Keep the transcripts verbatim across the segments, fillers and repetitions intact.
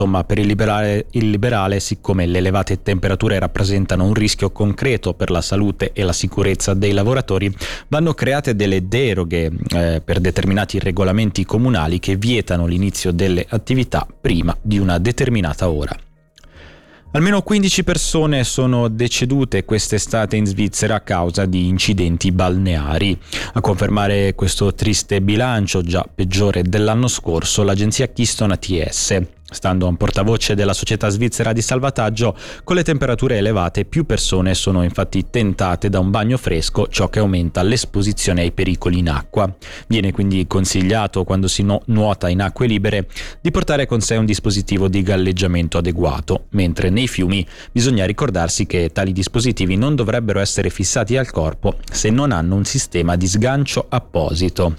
Insomma, per il liberale, il liberale, siccome le elevate temperature rappresentano un rischio concreto per la salute e la sicurezza dei lavoratori, vanno create delle deroghe eh, per determinati regolamenti comunali che vietano l'inizio delle attività prima di una determinata ora. Almeno quindici persone sono decedute quest'estate in Svizzera a causa di incidenti balneari. A confermare questo triste bilancio, già peggiore dell'anno scorso, l'agenzia Keystone A T S. Stando a un portavoce della società svizzera di salvataggio, con le temperature elevate più persone sono infatti tentate da un bagno fresco, ciò che aumenta l'esposizione ai pericoli in acqua. Viene quindi consigliato, quando si no- nuota in acque libere, di portare con sé un dispositivo di galleggiamento adeguato, mentre nei fiumi bisogna ricordarsi che tali dispositivi non dovrebbero essere fissati al corpo se non hanno un sistema di sgancio apposito.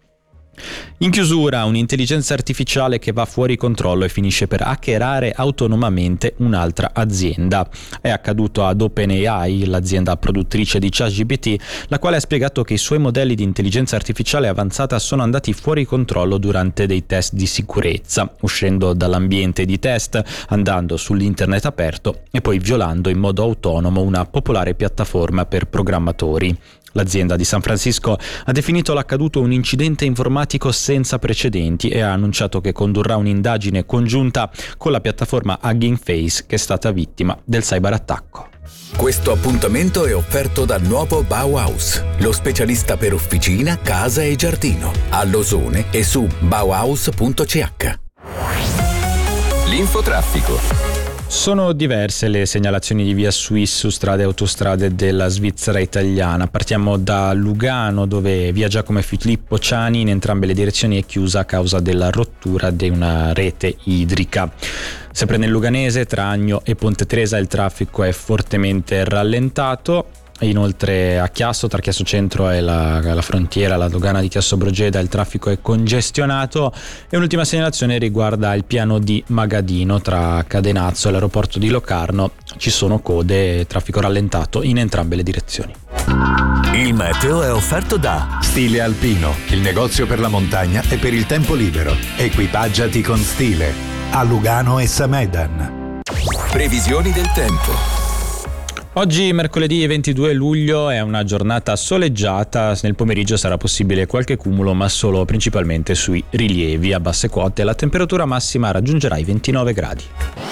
In chiusura, un'intelligenza artificiale che va fuori controllo e finisce per hackerare autonomamente un'altra azienda. È accaduto ad OpenAI, l'azienda produttrice di ChatGPT, la quale ha spiegato che i suoi modelli di intelligenza artificiale avanzata sono andati fuori controllo durante dei test di sicurezza, uscendo dall'ambiente di test, andando sull'internet aperto e poi violando in modo autonomo una popolare piattaforma per programmatori. L'azienda di San Francisco ha definito l'accaduto un incidente informatico senza precedenti e ha annunciato che condurrà un'indagine congiunta con la piattaforma Hugging Face, che è stata vittima del cyberattacco. Questo appuntamento è offerto dal nuovo Bauhaus, lo specialista per officina, casa e giardino, a Losone e su bauhaus punto c h. L'infotraffico. Sono diverse le segnalazioni di via Swiss su strade e autostrade della Svizzera italiana. Partiamo da Lugano, dove via Giacomo e Filippo Ciani in entrambe le direzioni è chiusa a causa della rottura di una rete idrica. Sempre nel Luganese, tra Agno e Ponte Tresa, il traffico è fortemente rallentato. Inoltre a Chiasso, tra Chiasso Centro e la, la frontiera, la dogana di Chiasso Brogeda, il traffico è congestionato. E un'ultima segnalazione riguarda il piano di Magadino, tra Cadenazzo e l'aeroporto di Locarno. Ci sono code e traffico rallentato in entrambe le direzioni. Il meteo è offerto da Stile Alpino, il negozio per la montagna e per il tempo libero. Equipaggiati con stile. A Lugano e Samedan. Previsioni del tempo. Oggi, mercoledì ventidue luglio, è una giornata soleggiata. Nel pomeriggio sarà possibile qualche cumulo, ma solo principalmente sui rilievi. A basse quote la temperatura massima raggiungerà i ventinove gradi.